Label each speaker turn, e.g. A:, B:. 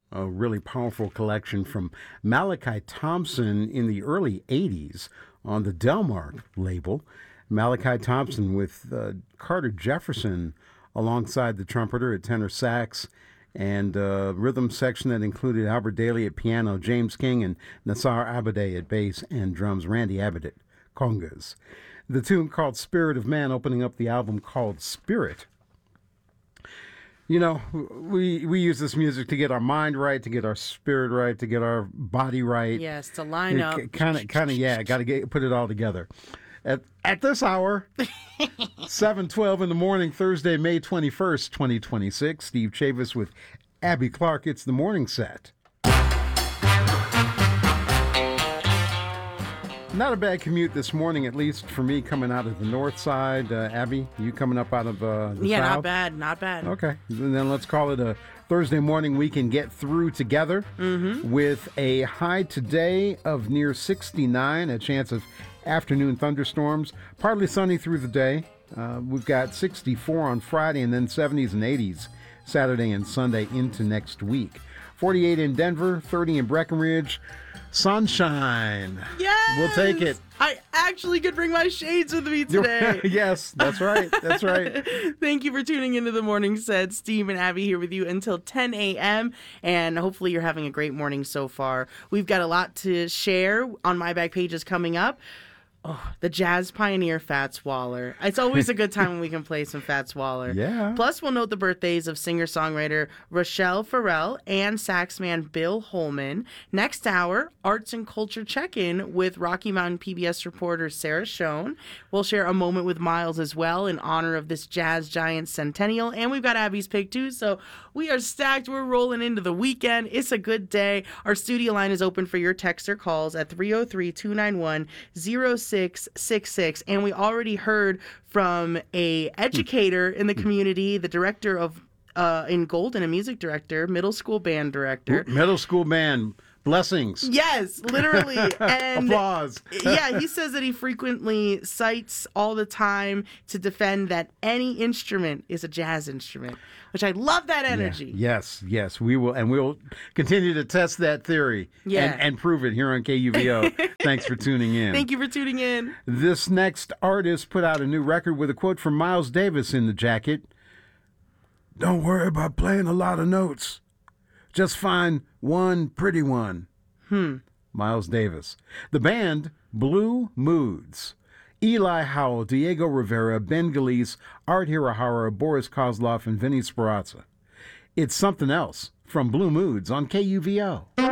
A: A really powerful collection from Malachi Thompson in the early 80s on the Delmark label. Malachi Thompson with Carter Jefferson alongside the trumpeter at tenor sax, and a rhythm section that included Albert Daly at piano, James King and Nassar Abadeh at bass and drums, Randy Abbott at congas. The tune called Spirit of Man opening up the album called Spirit. You know, we use this music to get our mind right, to get our spirit right, to get our body right.
B: Yes, to line up.
A: Kind of, yeah, got to put it all together. At this hour, 7:12 in the morning, Thursday, May 21st, 2026, Steve Chavis with Abby Clark. It's the morning set. Not a bad commute this morning, at least for me, coming out of the north side. Abby, you coming up out of the south?
B: Not bad.
A: Okay, and then let's call it a Thursday morning we can get through together with a high today of near 69, a chance of afternoon thunderstorms, partly sunny through the day. We've got 64 on Friday and then 70s and 80s Saturday and Sunday into next week. 48 in Denver, 30 in Breckenridge. Sunshine.
B: Yes!
A: We'll take it.
B: I actually could bring my shades with me today.
A: Yes, that's right. That's right.
B: Thank you for tuning into the morning set. Steve and Abby here with you until 10 a.m. And hopefully you're having a great morning so far. We've got a lot to share on My Back Pages coming up. Oh, the jazz pioneer Fats Waller. It's always a good time when we can play some Fats Waller.
A: Yeah.
B: Plus, we'll note the birthdays of singer-songwriter Rochelle Farrell and saxman Bill Holman. Next hour, arts and culture check-in with Rocky Mountain PBS reporter Sarah Schoen. We'll share a moment with Miles as well in honor of this jazz giant centennial. And we've got Abby's pick too, so we are stacked. We're rolling into the weekend. It's a good day. Our studio line is open for your texts or calls at 303-291-0666. And we already heard from a educator in the community, the director of in Golden, a music director, middle school band director.
A: Middle school band. Blessings.
B: Yes, literally. And
A: applause.
B: Yeah, he says that he frequently cites all the time to defend that any instrument is a jazz instrument, which I love that energy.
A: Yeah. Yes, we will. And we'll continue to test that theory and prove it here on KUVO. Thanks for tuning in.
B: Thank you for tuning in.
A: This next artist put out a new record with a quote from Miles Davis in the jacket. Don't worry about playing a lot of notes. Just find one pretty one. Miles Davis. The band, Blue Moods. Eli Howell, Diego Rivera, Ben Galice, Art Hirahara, Boris Kozlov, and Vinny Speranza. It's something else from Blue Moods on KUVO.